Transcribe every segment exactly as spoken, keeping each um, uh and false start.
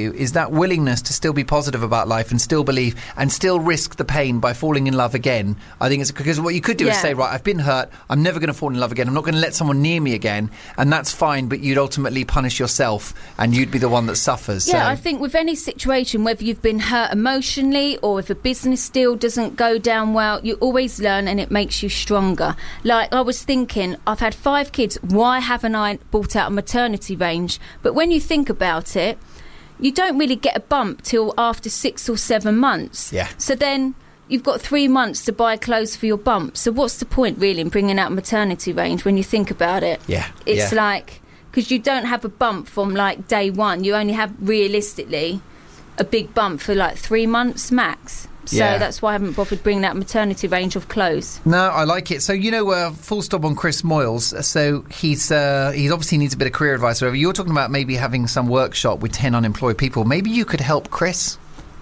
you is that willingness to still be positive about life and still believe and still risk the pain by falling in love again. I think it's because what you could do yeah. is say, right, I've been hurt, I'm never going to fall in love again, I'm not going to let someone near me again, and that's fine, but you'd ultimately punish yourself and you'd be the one that suffers. Yeah, so. I think with any situation, whether you've been hurt emotionally or if a business deal doesn't go down well, you always learn and it makes you stronger. Like, I was thinking, I've had five kids, why haven't I bought out a maternity range? But when you think about it, you don't really get a bump till after six or seven months. Yeah. So then you've got three months to buy clothes for your bump. So what's the point, really, in bringing out a maternity range when you think about it? Yeah. It's yeah. like, because you don't have a bump from, like, day one. You only have, realistically, a big bump for, like, three months max. So yeah. that's why I haven't bothered bringing that maternity range of clothes. No, I like it. So, you know, uh, full stop on Chris Moyles. So he's uh, he obviously needs a bit of career advice. Or whatever. You're talking about maybe having some workshop with ten unemployed people. Maybe you could help Chris.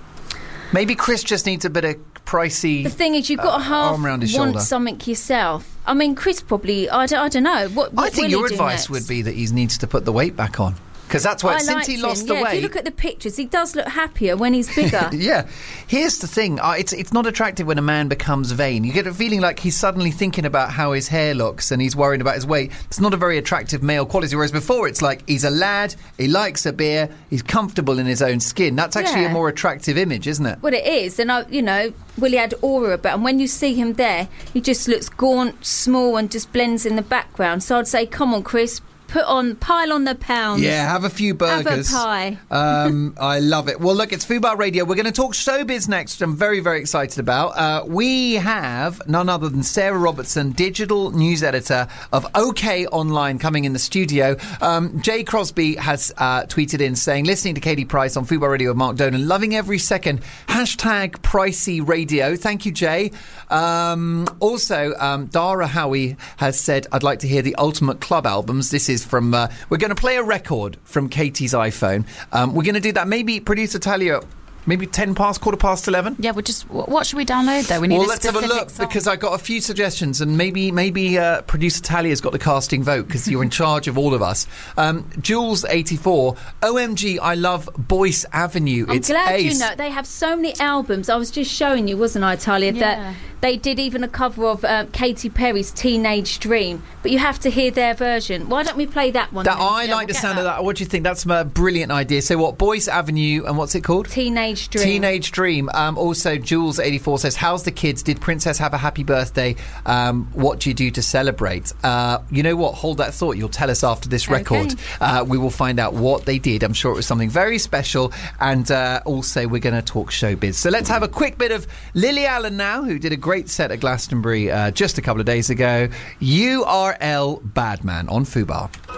Maybe Chris just needs a bit of pricey. The thing is, you've got to uh, half arm around his want shoulder. something yourself. I mean, Chris probably, I don't, I don't know. What, what I think will your he do advice next? would be that he needs to put the weight back on. Because that's why, I since liked he lost him. the yeah, weight... If you look at the pictures, he does look happier when he's bigger. yeah. Here's the thing. Uh, it's it's not attractive when a man becomes vain. You get a feeling like he's suddenly thinking about how his hair looks and he's worrying about his weight. It's not a very attractive male quality. Whereas before, it's like he's a lad, he likes a beer, he's comfortable in his own skin. That's actually Yeah. a more attractive image, isn't it? Well, it is. And, I, you know, Willie had aura about him. When you see him there, he just looks gaunt, small and just blends in the background. So I'd say, come on, Chris, put on, pile on the pounds. Yeah, have a few burgers. Have a pie. um, I love it. Well, look, it's Fubar Radio. We're going to talk showbiz next, which I'm very, very excited about. Uh, we have none other than Sarah Robertson, digital news editor of OK Online, coming in the studio. Um, Jay Crosby has uh, tweeted in saying, listening to Katie Price on Fubar Radio with Mark Donan, loving every second. Hashtag pricey radio. Thank you, Jay. Um, also, um, Dara Howie has said, I'd like to hear the Ultimate Club albums. This is from uh, we're going to play a record from Katie's iPhone. Um, we're going to do that. Maybe producer Talia, maybe ten past, quarter past eleven. Yeah, we just. What should we download though? We need. Well, a let's have a specific look song. because I got a few suggestions, and maybe maybe uh, producer Talia's got the casting vote because you're in charge of all of us. Um, Jules eighty-four, O M G, I love Boyce Avenue. I'm it's glad ace. you know. They have so many albums. I was just showing you, wasn't I, Talia, Yeah. that they did even a cover of uh, Katy Perry's Teenage Dream. But you have to hear their version. Why don't we play that one? That then? I Yeah, like we'll the get sound of that. that. What do you think? That's a brilliant idea. So what? Boyce Avenue, and what's it called? Teenage Dream. Teenage Dream. Um, also, Jules eighty-four says, how's the kids? Did Princess have a happy birthday? Um, what do you do to celebrate? Uh, you know what? Hold that thought. You'll tell us after this Okay. record. Uh, we will find out what they did. I'm sure it was something very special. And uh, also, we're going to talk showbiz. So let's have a quick bit of Lily Allen now, who did a great set at Glastonbury uh, just a couple of days ago. U R L Badman on Fubar.